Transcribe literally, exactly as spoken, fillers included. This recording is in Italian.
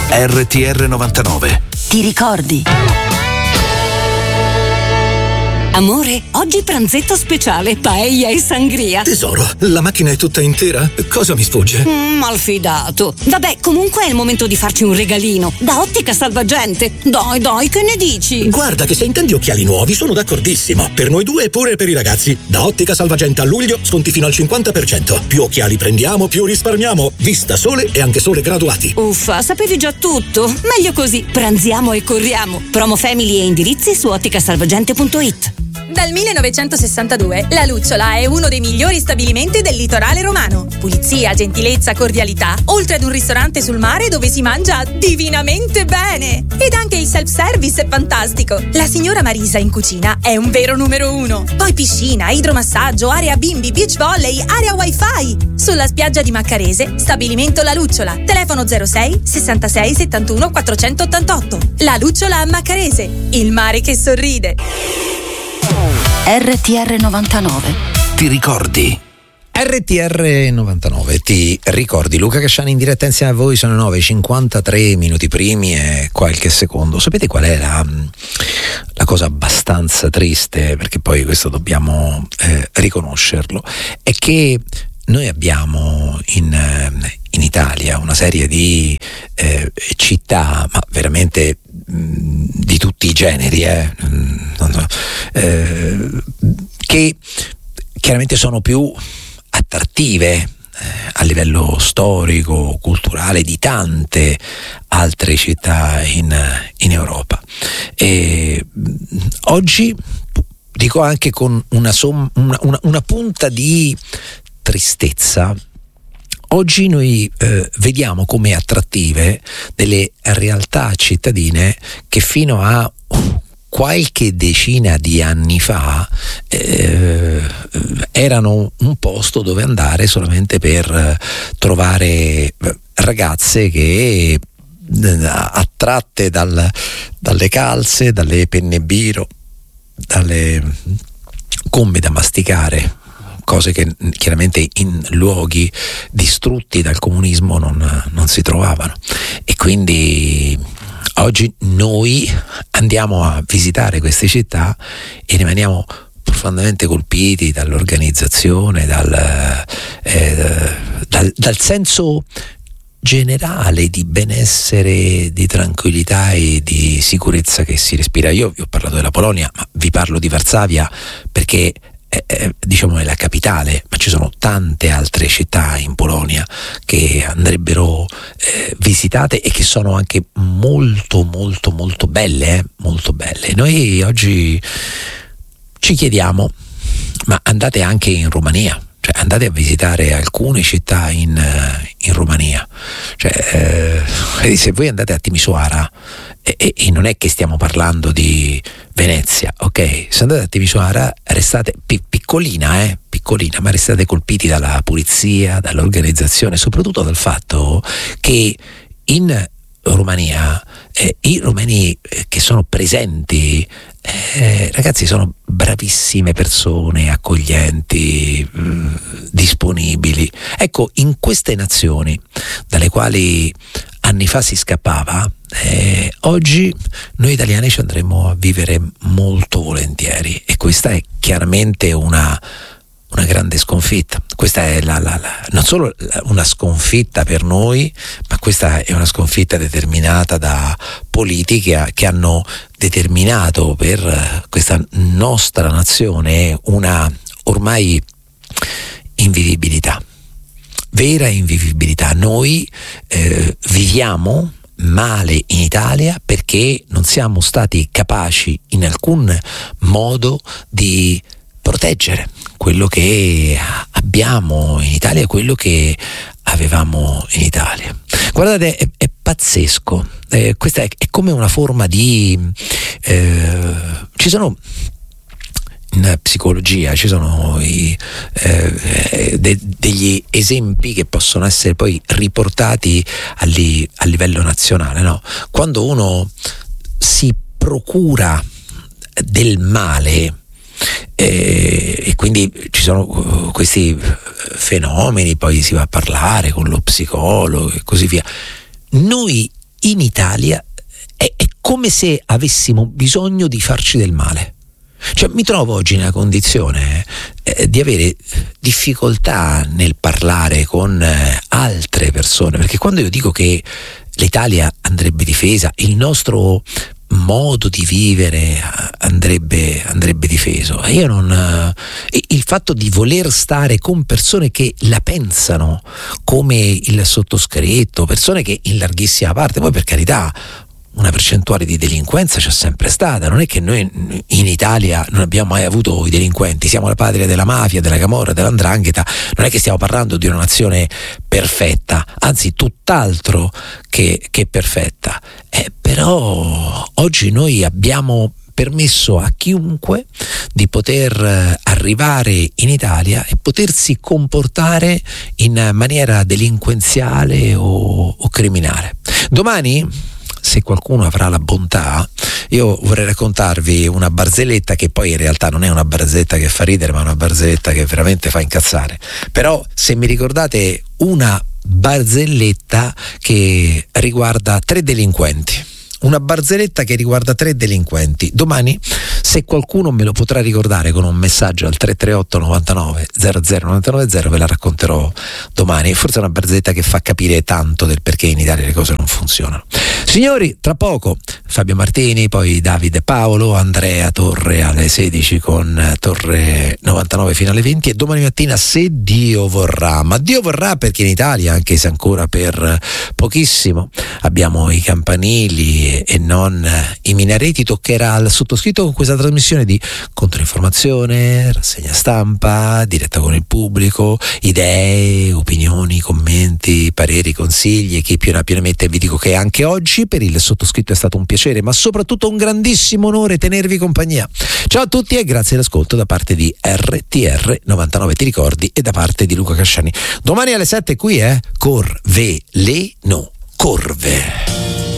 R T R novantanove. Ti ricordi? Amore, oggi pranzetto speciale, paella e sangria. Tesoro, la macchina è tutta intera? Cosa mi sfugge? Mm, malfidato. Vabbè, comunque è il momento di farci un regalino. Da Ottica Salvagente. Dai, dai, che ne dici? Guarda che se intendi occhiali nuovi sono d'accordissimo. Per noi due e pure per i ragazzi. Da Ottica Salvagente a luglio sconti fino al cinquanta per cento. Più occhiali prendiamo, più risparmiamo. Vista sole e anche sole graduati. Uffa, sapevi già tutto? Meglio così. Pranziamo e corriamo. Promo Family e indirizzi su otticasalvagente punto it. Dal millenovecentosessantadue La Lucciola è uno dei migliori stabilimenti del litorale romano. Pulizia, gentilezza, cordialità, oltre ad un ristorante sul mare dove si mangia divinamente bene. Ed anche il self-service è fantastico. La signora Marisa in cucina è un vero numero uno. Poi piscina, idromassaggio, area bimbi, beach volley, area wifi. Sulla spiaggia di Maccarese, stabilimento La Lucciola. Telefono zero sei sessantasei settantuno quattrocentottantotto. La Lucciola a Maccarese, il mare che sorride. R T R novantanove. Ti ricordi? R T R novantanove, ti ricordi? Luca Casciani in diretta insieme a voi, sono nove e cinquantatré minuti primi e qualche secondo. Sapete qual è la, la cosa abbastanza triste, perché poi questo dobbiamo eh, riconoscerlo, è che noi abbiamo in, in Italia una serie di eh, città, ma veramente mh, di tutti i generi, eh, non so, eh, che chiaramente sono più attrattive eh, a livello storico, culturale di tante altre città in, in Europa. E oggi dico anche con una, som- una, una, una punta di tristezza, oggi noi eh, vediamo come attrattive delle realtà cittadine che fino a qualche decina di anni fa eh, erano un posto dove andare solamente per trovare ragazze che eh, attratte dal, dalle calze, dalle penne biro, dalle gomme da masticare, cose che chiaramente in luoghi distrutti dal comunismo non, non si trovavano. E quindi oggi noi andiamo a visitare queste città e rimaniamo profondamente colpiti dall'organizzazione, dal, eh, dal, dal senso generale di benessere, di tranquillità e di sicurezza che si respira. Io vi ho parlato della Polonia, ma vi parlo di Varsavia perché È, è, diciamo è la capitale, ma ci sono tante altre città in Polonia che andrebbero eh, visitate e che sono anche molto molto molto belle, eh? molto belle. Noi oggi ci chiediamo, ma andate anche in Romania, cioè andate a visitare alcune città in, in Romania, cioè eh, se voi andate a Timisoara e, e, e non è che stiamo parlando di Venezia, ok? Se andate a Timisoara restate pi- piccolina, eh, piccolina, ma restate colpiti dalla pulizia, dall'organizzazione, soprattutto dal fatto che in Romania eh, i romeni eh, che sono presenti, eh, ragazzi, sono bravissime persone, accoglienti, mh, disponibili. Ecco, in queste nazioni dalle quali anni fa si scappava, eh, oggi noi italiani ci andremo a vivere molto volentieri, e questa è chiaramente una una grande sconfitta. Questa è la, la, la, non solo una sconfitta per noi, ma questa è una sconfitta determinata da politiche che hanno determinato per questa nostra nazione una ormai invivibilità, vera invivibilità. Noi eh, viviamo male in Italia perché non siamo stati capaci in alcun modo di proteggere quello che abbiamo in Italia, quello che avevamo in Italia. Guardate, è, è pazzesco, eh, questa è, è come una forma di eh, ci sono in psicologia ci sono i, eh, de, degli esempi che possono essere poi riportati a, li, a livello nazionale, no? Quando uno si procura del male, Eh, e quindi ci sono uh, questi fenomeni, poi si va a parlare con lo psicologo e così via. Noi in Italia è, è come se avessimo bisogno di farci del male. Cioè, mi trovo oggi nella condizione eh, di avere difficoltà nel parlare con eh, altre persone, perché quando io dico che l'Italia andrebbe difesa, il nostro modo di vivere andrebbe, andrebbe difeso, io non eh, il fatto di voler stare con persone che la pensano come il sottoscritto, persone che in larghissima parte, poi per carità una percentuale di delinquenza c'è sempre stata, non è che noi in Italia non abbiamo mai avuto i delinquenti, siamo la patria della mafia, della camorra, dell'andrangheta, non è che stiamo parlando di una nazione perfetta, anzi tutt'altro che, che perfetta, eh, però oggi noi abbiamo permesso a chiunque di poter arrivare in Italia e potersi comportare in maniera delinquenziale o, o criminale. Domani, se qualcuno avrà la bontà, io vorrei raccontarvi una barzelletta che poi in realtà non è una barzelletta che fa ridere, ma una barzelletta che veramente fa incazzare. Però se mi ricordate una barzelletta che riguarda tre delinquenti, una barzelletta che riguarda tre delinquenti. Domani, se qualcuno me lo potrà ricordare con un messaggio al tre tre otto novantanove zero zero novantanove zero, ve la racconterò domani. Forse è una barzelletta che fa capire tanto del perché in Italia le cose non funzionano. Signori, tra poco Fabio Martini, poi Davide Paolo, Andrea Torre alle sedici con Torre novantanove fino alle venti, e domani mattina, se Dio vorrà, ma Dio vorrà perché in Italia, anche se ancora per pochissimo, abbiamo i campanili e non i minareti, toccherà al sottoscritto con questa trasmissione di controinformazione, rassegna stampa, diretta con il pubblico, idee, opinioni, commenti, pareri, consigli, e chi più ne ha più ne mette. Vi dico che anche oggi per il sottoscritto è stato un piacere, ma soprattutto un grandissimo onore tenervi compagnia. Ciao a tutti e grazie all'ascolto da parte di R T R novantanove Ti Ricordi e da parte di Luca Casciani. Domani alle sette qui è Corveleno, Corve.